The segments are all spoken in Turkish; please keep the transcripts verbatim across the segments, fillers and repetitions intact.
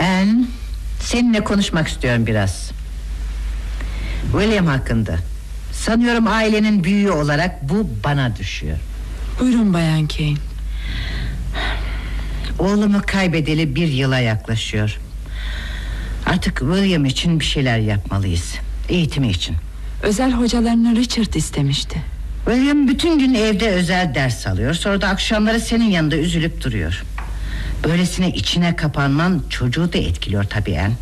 Ben seninle konuşmak istiyorum biraz. William hakkında. Sanıyorum ailenin büyüğü olarak bu bana düşüyor. Buyurun Bayan Kane. Oğlumu kaybedeli bir yıla yaklaşıyor. Artık William için bir şeyler yapmalıyız. Eğitimi için. Özel hocalarını Richard istemişti. William bütün gün evde özel ders alıyor. Sonra da akşamları senin yanında üzülüp duruyor. Böylesine içine kapanman çocuğu da etkiliyor tabii en.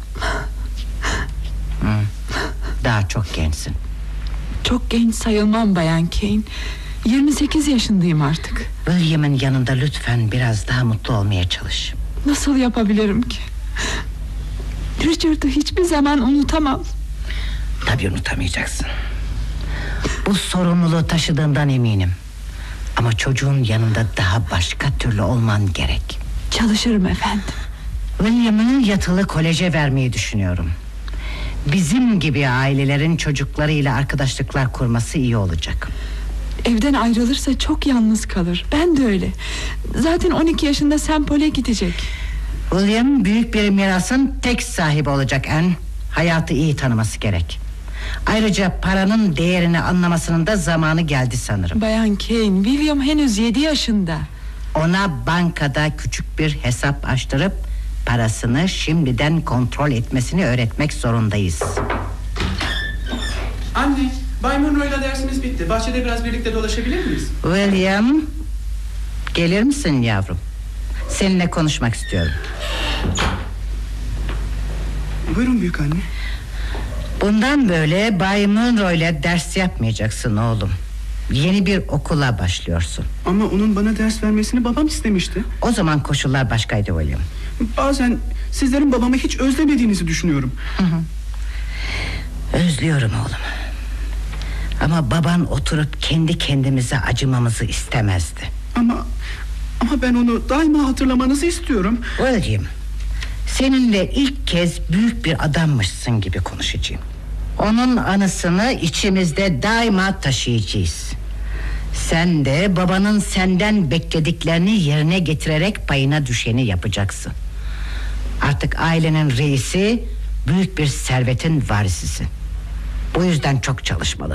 Hı. Daha çok gençsin. Çok genç sayılmam Bayan Kane. yirmi sekiz yaşındayım artık. William'ın yanında lütfen biraz daha mutlu olmaya çalış. Nasıl yapabilirim ki? Richard'ı hiçbir zaman unutamam. Tabii unutamayacaksın. Bu sorumluluğu taşıdığından eminim. Ama çocuğun yanında daha başka türlü olman gerek. Çalışırım efendim. William'ı yatılı koleje vermeyi düşünüyorum. Bizim gibi ailelerin çocuklarıyla arkadaşlıklar kurması iyi olacak. Evden ayrılırsa çok yalnız kalır. Ben de öyle. Zaten on iki yaşında Saint Paul'e gidecek. William büyük bir mirasın tek sahibi olacak en. Hayatı iyi tanıması gerek. Ayrıca paranın değerini anlamasının da zamanı geldi sanırım. Bayan Kane, William henüz yedi yaşında. Ona bankada küçük bir hesap açtırıp parasını şimdiden kontrol etmesini öğretmek zorundayız. Anne, Bay Monroe'yla dersimiz bitti. Bahçede biraz birlikte dolaşabilir miyiz? William, gelir misin yavrum? Seninle konuşmak istiyorum. Buyurun büyük anne. Bundan böyle Bay Monroe ile ders yapmayacaksın oğlum. Yeni bir okula başlıyorsun. Ama onun bana ders vermesini babam istemişti. O zaman koşullar başkaydı William. Bazen sizlerin babamı hiç özlemediğinizi düşünüyorum. Hı hı. Özlüyorum oğlum. Ama baban oturup kendi kendimize acımamızı istemezdi. Ama ama ben onu daima hatırlamanızı istiyorum. William, seninle ilk kez büyük bir adammışsın gibi konuşacağım. Onun anısını içimizde daima taşıyacağız. Sen de babanın senden beklediklerini yerine getirerek payına düşeni yapacaksın. Artık ailenin reisi, büyük bir servetin varisisin. Bu yüzden çok çalışmalı.